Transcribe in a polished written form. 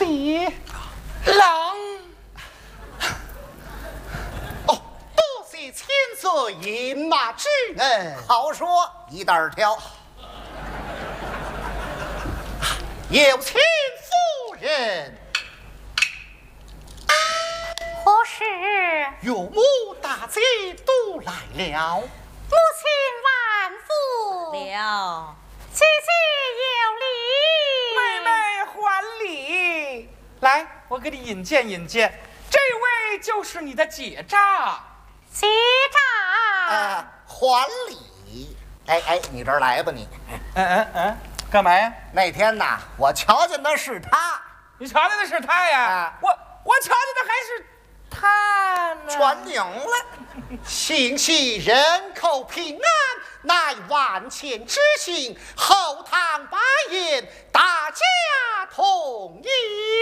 礼。 郎， 哦，多谢千岁饮马之恩。 好说，一袋儿挑。 有请夫人。 何事？ 岳母大姐都来了。 母亲万福了， 姐姐有礼。 妹妹还礼。来，我给你引荐引荐，这位就是你的姐丈。 姐丈。 还礼。哎，你这儿来吧你。 干嘛呀？ 那天呐，我瞧见的是他。 你瞧见的是他呀？我瞧见的还是他呢。 传拧了。 幸喜人口平安，乃万千之幸。后堂摆宴，大家同意。